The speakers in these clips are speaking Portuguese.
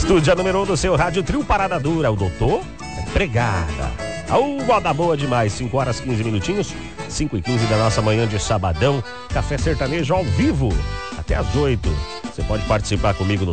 Estúdio a número 1 do seu rádio Trio Parada Dura, o doutor Empregada. Moda boa demais, 5 horas 15 minutinhos, 5h15 da nossa manhã de sabadão, café sertanejo ao vivo, até às 8. Você pode participar comigo no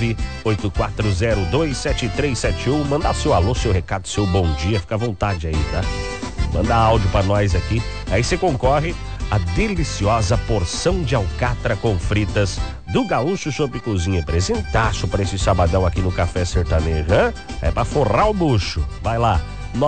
984027371, mandar seu alô, seu recado, seu bom dia, fica à vontade aí, tá? Manda áudio pra nós aqui, aí você concorre a deliciosa porção de alcatra com fritas do Gaúcho Chopp Cozinha. Presentaço pra esse sabadão aqui no Café Sertanejo, hein? É pra forrar o bucho. Vai lá,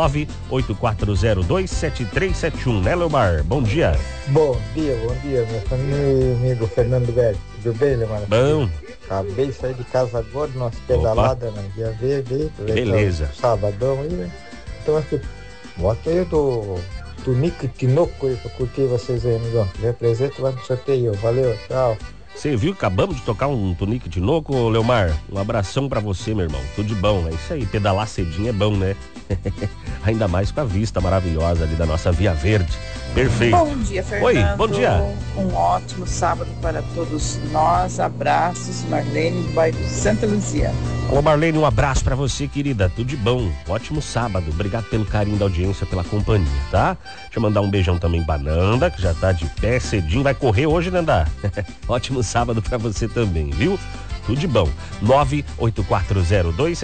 984027371, né, Leomar? Bom dia. Bom dia, meu amigo Fernando Velho. Tudo bem, Leomar? Bom. Acabei de sair de casa agora, nossa pedalada na Via Verde. Beleza. Sabadão aí, né? Então aqui, bota aí do Tunico Tinoco aí pra curtir vocês aí, amigão. Representa lá no sorteio. Valeu, tchau. Você viu que acabamos de tocar um Tunique de Noco, Leomar? Um abração pra você, meu irmão. Tudo de bom. É isso aí, pedalar cedinho é bom, né? Ainda mais com a vista maravilhosa ali da nossa Via Verde. Perfeito. Bom dia, Fernando. Oi, bom dia. Um ótimo sábado para todos nós. Abraços, Marlene, do bairro Santa Luzia. Alô, Marlene, um abraço pra você, querida. Tudo de bom. Ótimo sábado. Obrigado pelo carinho da audiência, pela companhia, tá? Deixa eu mandar um beijão também pra Nanda, que já tá de pé cedinho. Vai correr hoje, Nanda? Ótimo sábado pra você também, viu? Tudo de bom.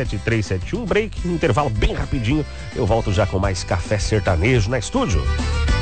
984027371. Break, um intervalo bem rapidinho. Eu volto já com mais Café Sertanejo na estúdio.